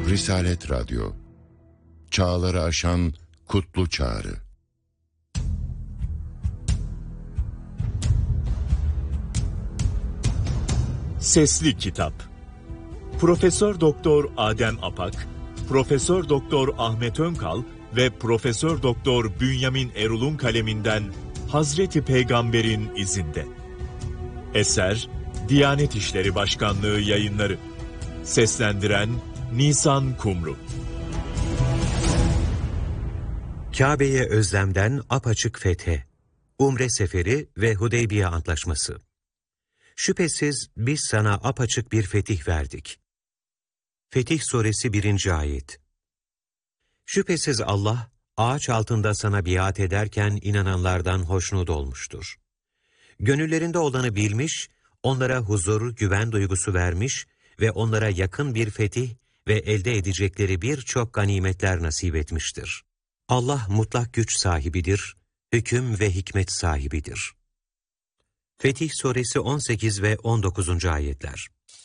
Risalet Radyo, çağları aşan kutlu çağrı. Sesli Kitap. Profesör Doktor Adem Apak, Profesör Doktor Ahmet Önkal ve Profesör Doktor Bünyamin Erul'un kaleminden Hazreti Peygamber'in izinde. Eser, Diyanet İşleri Başkanlığı Yayınları. Seslendiren Nisan Kumru. Kabe'ye özlemden apaçık fethe, Umre seferi ve Hudeybiye antlaşması. Şüphesiz biz sana apaçık bir fetih verdik. Fetih Suresi 1. Ayet. Şüphesiz Allah, ağaç altında sana biat ederken inananlardan hoşnut olmuştur. Gönüllerinde olanı bilmiş, onlara huzur, güven duygusu vermiş ve onlara yakın bir fetih ve elde edecekleri birçok ganimetler nasip etmiştir. Allah mutlak güç sahibidir, hüküm ve hikmet sahibidir. Fetih Suresi 18 ve 19. ayetler.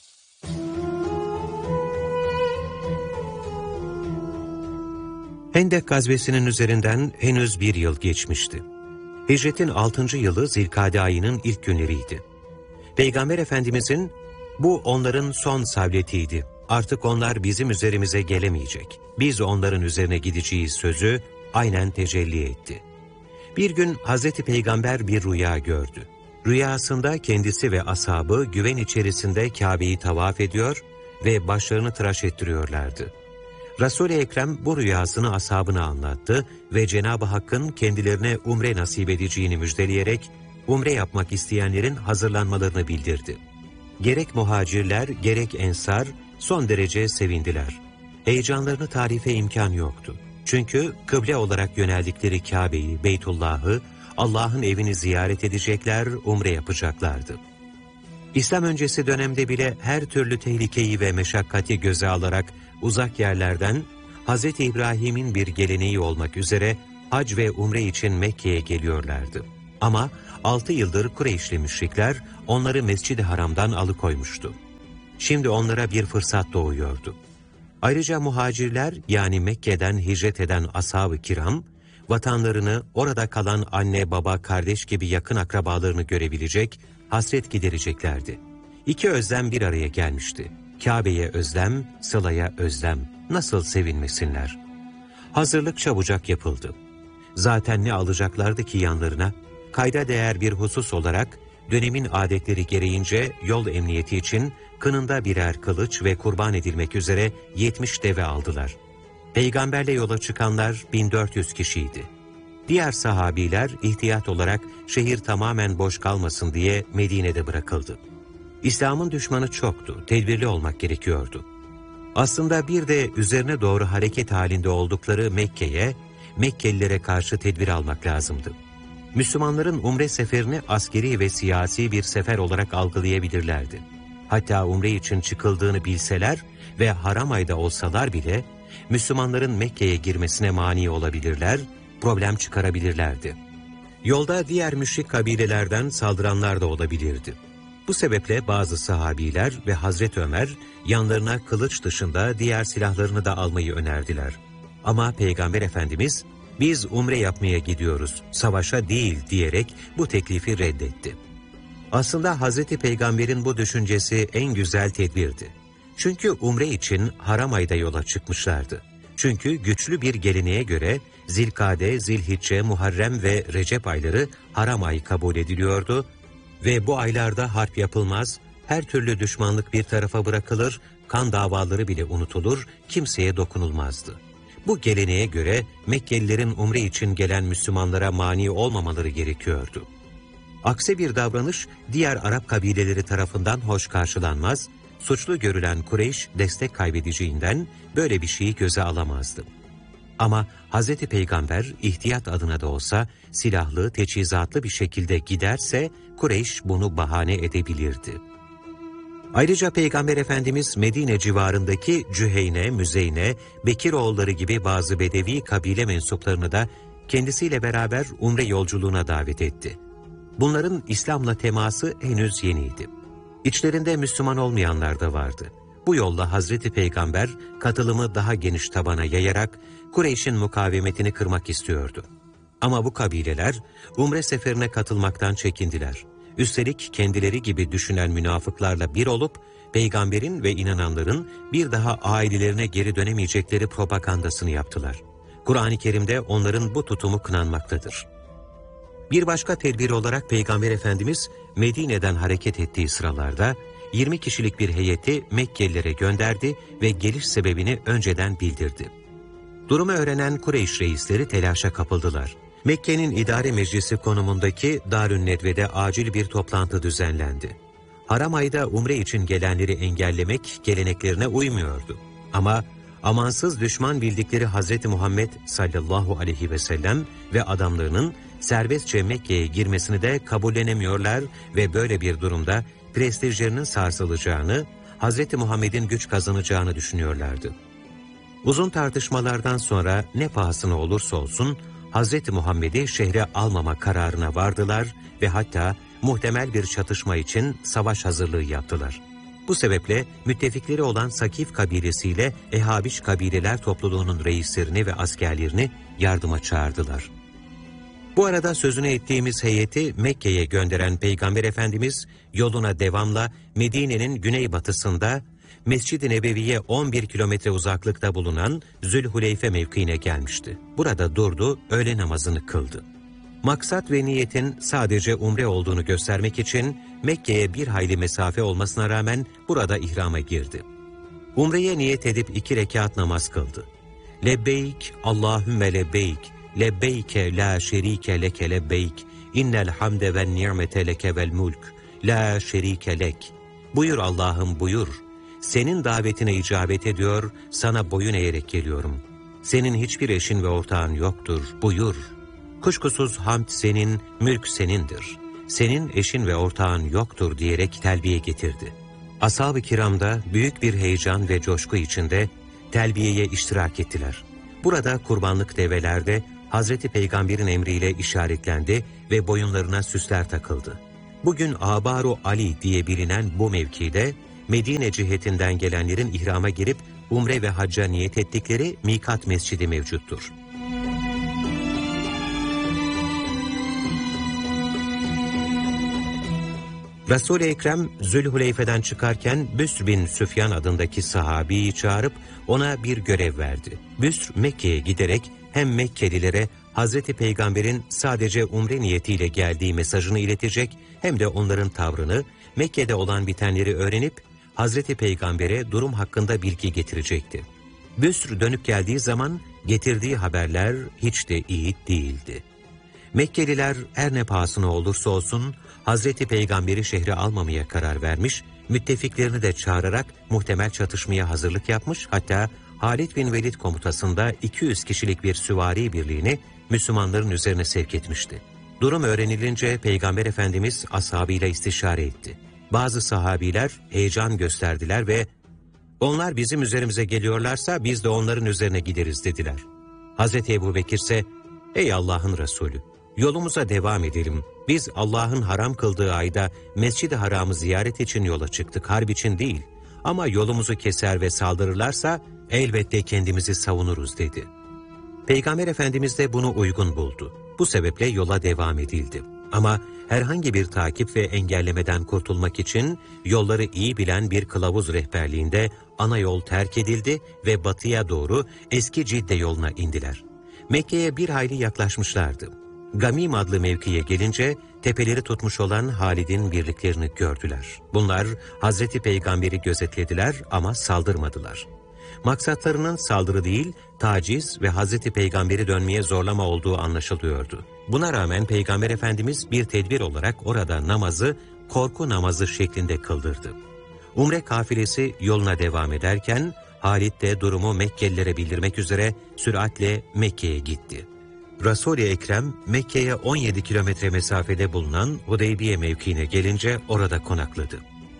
Hendek gazvesinin üzerinden henüz bir yıl geçmişti. Hicretin 6. yılı Zilkade ayının ilk günleriydi. Peygamber Efendimizin, bu onların son savletiydi, artık onlar bizim üzerimize gelemeyecek, biz onların üzerine gideceğiz sözü aynen tecelli etti. Bir gün Hazreti Peygamber bir rüya gördü. Rüyasında kendisi ve ashabı güven içerisinde Kabe'yi tavaf ediyor ve başlarını tıraş ettiriyorlardı. Resul-i Ekrem bu rüyasını ashabına anlattı ve Cenab-ı Hakk'ın kendilerine umre nasip edeceğini müjdeleyerek umre yapmak isteyenlerin hazırlanmalarını bildirdi. Gerek muhacirler gerek ensar son derece sevindiler. Heyecanlarını tarife imkan yoktu. Çünkü kıble olarak yöneldikleri Kabe'yi, Beytullah'ı, Allah'ın evini ziyaret edecekler, umre yapacaklardı. İslam öncesi dönemde bile her türlü tehlikeyi ve meşakkati göze alarak uzak yerlerden Hz. İbrahim'in bir geleneği olmak üzere hac ve umre için Mekke'ye geliyorlardı. Ama 6 yıldır Kureyşli müşrikler onları Mescid-i Haram'dan alıkoymuştu. Şimdi onlara bir fırsat doğuyordu. Ayrıca muhacirler yani Mekke'den hicret eden ashab-ı kiram, vatanlarını, orada kalan anne, baba, kardeş gibi yakın akrabalarını görebilecek, hasret gidereceklerdi. İki özlem bir araya gelmişti. Kabe'ye özlem, Sıla'ya özlem. Nasıl sevinmesinler? Hazırlık çabucak yapıldı. Zaten ne alacaklardı ki yanlarına? Kayda değer bir husus olarak, dönemin adetleri gereğince yol emniyeti için kınında birer kılıç ve kurban edilmek üzere 70 deve aldılar. Peygamberle yola çıkanlar 1400 kişiydi. Diğer sahabiler ihtiyat olarak şehir tamamen boş kalmasın diye Medine'de bırakıldı. İslam'ın düşmanı çoktu, tedbirli olmak gerekiyordu. Aslında bir de üzerine doğru hareket halinde oldukları Mekke'ye, Mekkelilere karşı tedbir almak lazımdı. Müslümanların umre seferini askeri ve siyasi bir sefer olarak algılayabilirlerdi. Hatta umre için çıkıldığını bilseler ve haram ayda olsalar bile, Müslümanların Mekke'ye girmesine mani olabilirler, problem çıkarabilirlerdi. Yolda diğer müşrik kabilelerden saldıranlar da olabilirdi. Bu sebeple bazı sahabiler ve Hazreti Ömer yanlarına kılıç dışında diğer silahlarını da almayı önerdiler. Ama Peygamber Efendimiz, biz umre yapmaya gidiyoruz, savaşa değil diyerek bu teklifi reddetti. Aslında Hazreti Peygamber'in bu düşüncesi en güzel tedbirdi. Çünkü umre için haram ayda yola çıkmışlardı. Çünkü güçlü bir geleneğe göre Zilkade, Zilhicce, Muharrem ve Recep ayları haram ay kabul ediliyordu ve bu aylarda harp yapılmaz, her türlü düşmanlık bir tarafa bırakılır, kan davaları bile unutulur, kimseye dokunulmazdı. Bu geleneğe göre Mekkelilerin umre için gelen Müslümanlara mani olmamaları gerekiyordu. Aksi bir davranış diğer Arap kabileleri tarafından hoş karşılanmaz, suçlu görülen Kureyş destek kaybedeceğinden böyle bir şeyi göze alamazdı. Ama Hz. Peygamber ihtiyat adına da olsa silahlı, teçhizatlı bir şekilde giderse Kureyş bunu bahane edebilirdi. Ayrıca Peygamber Efendimiz Medine civarındaki Cüheyne, Müzeyne, Bekiroğulları gibi bazı Bedevi kabile mensuplarını da kendisiyle beraber umre yolculuğuna davet etti. Bunların İslam'la teması henüz yeniydi. İçlerinde Müslüman olmayanlar da vardı. Bu yolla Hazreti Peygamber katılımı daha geniş tabana yayarak Kureyş'in mukavemetini kırmak istiyordu. Ama bu kabileler Umre seferine katılmaktan çekindiler. Üstelik kendileri gibi düşünen münafıklarla bir olup Peygamberin ve inananların bir daha ailelerine geri dönemeyecekleri propagandasını yaptılar. Kur'an-ı Kerim'de onların bu tutumu kınanmaktadır. Bir başka tedbir olarak Peygamber Efendimiz Medine'den hareket ettiği sıralarda 20 kişilik bir heyeti Mekkelilere gönderdi ve geliş sebebini önceden bildirdi. Durumu öğrenen Kureyş reisleri telaşa kapıldılar. Mekke'nin idare meclisi konumundaki Darün Nedve'de acil bir toplantı düzenlendi. Haram ayda umre için gelenleri engellemek geleneklerine uymuyordu. Ama amansız düşman bildikleri Hz. Muhammed sallallahu aleyhi ve sellem ve adamlarının serbestçe Mekke'ye girmesini de kabullenemiyorlar ve böyle bir durumda prestijlerinin sarsılacağını, Hz. Muhammed'in güç kazanacağını düşünüyorlardı. Uzun tartışmalardan sonra ne pahasına olursa olsun Hz. Muhammed'i şehre almama kararına vardılar ve hatta muhtemel bir çatışma için savaş hazırlığı yaptılar. Bu sebeple müttefikleri olan Sakif kabilesiyle Ehabiş kabileler topluluğunun reislerini ve askerlerini yardıma çağırdılar. Bu arada sözünü ettiğimiz heyeti Mekke'ye gönderen Peygamber Efendimiz yoluna devamla Medine'nin güneybatısında Mescid-i Nebevi'ye 11 kilometre uzaklıkta bulunan Zülhuleyfe mevkiine gelmişti. Burada durdu, öğle namazını kıldı. Maksat ve niyetin sadece umre olduğunu göstermek için Mekke'ye bir hayli mesafe olmasına rağmen burada ihrama girdi. Umreye niyet edip 2 rekat namaz kıldı. Lebbeyk, Allahümme lebbeyk, lebbeyke la şerike leke lebbeyk, innel hamde ve ni'mete leke vel mulk, la şerike lek. Buyur Allah'ım buyur, senin davetine icabet ediyor, sana boyun eğerek geliyorum. Senin hiçbir eşin ve ortağın yoktur, buyur. Kuşkusuz hamd senin, mülk senindir. Senin eşin ve ortağın yoktur diyerek telbiye getirdi. Ashab-ı kiramda büyük bir heyecan ve coşku içinde telbiyeye iştirak ettiler. Burada kurbanlık develer de Hazreti Peygamber'in emriyle işaretlendi ve boyunlarına süsler takıldı. Bugün Abaru Ali diye bilinen bu mevkide Medine cihetinden gelenlerin ihrama girip umre ve hacca niyet ettikleri Mikat Mescidi mevcuttur. Resul-i Ekrem Zülhuleyfe'den çıkarken Büsr bin Süfyan adındaki sahabiyi çağırıp ona bir görev verdi. Büsr Mekke'ye giderek hem Mekkelilere Hazreti Peygamber'in sadece umre niyetiyle geldiği mesajını iletecek hem de onların tavrını, Mekke'de olan bitenleri öğrenip Hazreti Peygamber'e durum hakkında bilgi getirecekti. Büsr dönüp geldiği zaman getirdiği haberler hiç de iyi değildi. Mekkeliler her ne pahasına olursa olsun Hazreti Peygamber'i şehre almamaya karar vermiş, müttefiklerini de çağırarak muhtemel çatışmaya hazırlık yapmış, hatta Halid bin Velid komutasında 200 kişilik bir süvari birliğini Müslümanların üzerine sevk etmişti. Durum öğrenilince Peygamber Efendimiz ashabıyla istişare etti. Bazı sahabiler heyecan gösterdiler ve "Onlar bizim üzerimize geliyorlarsa biz de onların üzerine gideriz" dediler. Hazreti Ebubekir ise "Ey Allah'ın Resulü, yolumuza devam edelim. Biz Allah'ın haram kıldığı ayda Mescid-i Haram'ı ziyaret için yola çıktık, harp için değil. Ama yolumuzu keser ve saldırırlarsa elbette kendimizi savunuruz" dedi. Peygamber Efendimiz de bunu uygun buldu. Bu sebeple yola devam edildi. Ama herhangi bir takip ve engellemeden kurtulmak için yolları iyi bilen bir kılavuz rehberliğinde ana yol terk edildi ve batıya doğru eski Cidde yoluna indiler. Mekke'ye bir hayli yaklaşmışlardı. Gamim adlı mevkiye gelince tepeleri tutmuş olan Halid'in birliklerini gördüler. Bunlar Hazreti Peygamber'i gözetlediler ama saldırmadılar. Maksatlarının saldırı değil, taciz ve Hazreti Peygamber'i dönmeye zorlama olduğu anlaşılıyordu. Buna rağmen Peygamber Efendimiz bir tedbir olarak orada namazı korku namazı şeklinde kıldırdı. Umre kafilesi yoluna devam ederken Halid de durumu Mekkelilere bildirmek üzere süratle Mekke'ye gitti. Resul-i Ekrem Mekke'ye 17 kilometre mesafede bulunan Hudeybiye mevkiine gelince orada konakladı.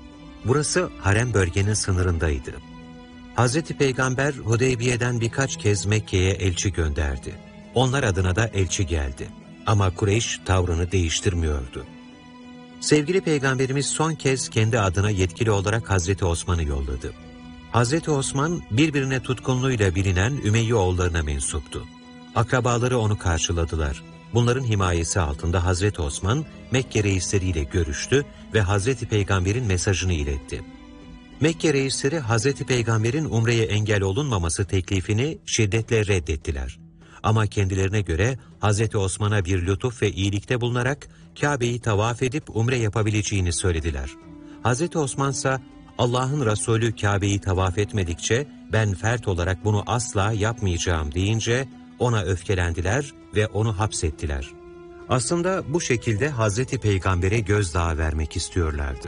Burası harem bölgenin sınırındaydı. Hazreti Peygamber Hudeybiye'den birkaç kez Mekke'ye elçi gönderdi. Onlar adına da elçi geldi. Ama Kureyş tavrını değiştirmiyordu. Sevgili Peygamberimiz son kez kendi adına yetkili olarak Hazreti Osman'ı yolladı. Hazreti Osman birbirine tutkunluğuyla bilinen Ümeyye oğullarına mensuptu. Akrabaları onu karşıladılar. Bunların himayesi altında Hazreti Osman Mekke reisleriyle görüştü ve Hazreti Peygamber'in mesajını iletti. Mekke reisleri Hazreti Peygamber'in umreye engel olunmaması teklifini şiddetle reddettiler. Ama kendilerine göre Hazreti Osman'a bir lütuf ve iyilikte bulunarak Kabe'yi tavaf edip umre yapabileceğini söylediler. Hazreti Osman ise Allah'ın Resulü Kabe'yi tavaf etmedikçe ben fert olarak bunu asla yapmayacağım deyince ona öfkelendiler ve onu hapsettiler. Aslında bu şekilde Hazreti Peygamber'e gözdağı vermek istiyorlardı.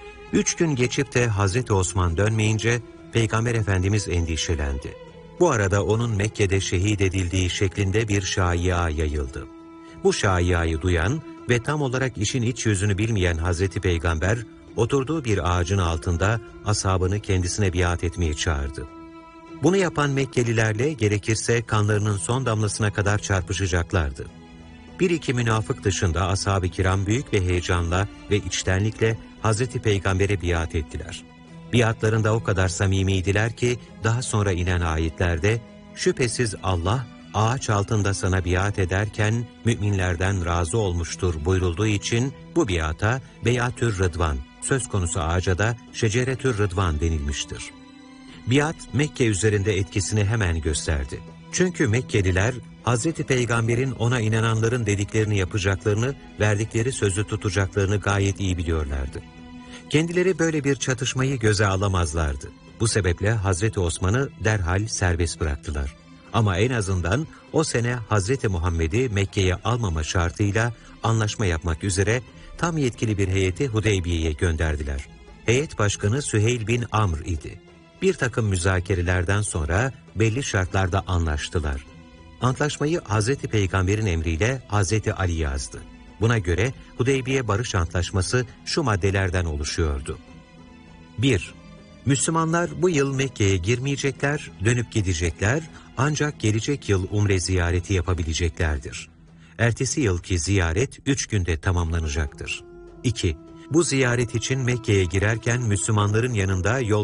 3 gün geçip de Hazreti Osman dönmeyince Peygamber Efendimiz endişelendi. Bu arada onun Mekke'de şehit edildiği şeklinde bir şaia yayıldı. Bu şaiayı duyan ve tam olarak işin iç yüzünü bilmeyen Hazreti Peygamber, oturduğu bir ağacın altında ashabını kendisine biat etmeye çağırdı. Bunu yapan Mekkelilerle gerekirse kanlarının son damlasına kadar çarpışacaklardı. Bir iki münafık dışında ashab-ı kiram büyük bir heyecanla ve içtenlikle Hazreti Peygamber'e biat ettiler. Biatlarında o kadar samimiydiler ki daha sonra inen ayetlerde şüphesiz Allah ağaç altında sana biat ederken müminlerden razı olmuştur buyurulduğu için bu biata Beyatür Rıdvan, söz konusu ağaca da Şeceretür Rıdvan denilmiştir. Biat Mekke üzerinde etkisini hemen gösterdi. Çünkü Mekkeliler Hazreti Peygamber'in ona inananların dediklerini yapacaklarını, verdikleri sözü tutacaklarını gayet iyi biliyorlardı. Kendileri böyle bir çatışmayı göze alamazlardı. Bu sebeple Hazreti Osman'ı derhal serbest bıraktılar. Ama en azından o sene Hazreti Muhammed'i Mekke'ye almama şartıyla anlaşma yapmak üzere tam yetkili bir heyeti Hudeybiye'ye gönderdiler. Heyet başkanı Süheyl bin Amr idi. Bir takım müzakerelerden sonra belli şartlarda anlaştılar. Antlaşmayı Hazreti Peygamber'in emriyle Hazreti Ali yazdı. Buna göre Hudeybiye Barış Antlaşması şu maddelerden oluşuyordu. 1. Müslümanlar bu yıl Mekke'ye girmeyecekler, dönüp gidecekler ancak gelecek yıl umre ziyareti yapabileceklerdir. Ertesi yılki ziyaret 3 günde tamamlanacaktır. 2. Bu ziyaret için Mekke'ye girerken Müslümanların yanında yol